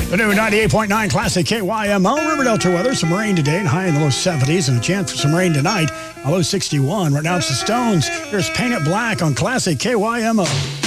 The new 98.9 Classic KYMO. River Delta weather. Some rain today and high in the low 70s and a chance for some rain tonight. A low 61. Right now it's the Stones. Here's Paint It Black on Classic KYMO.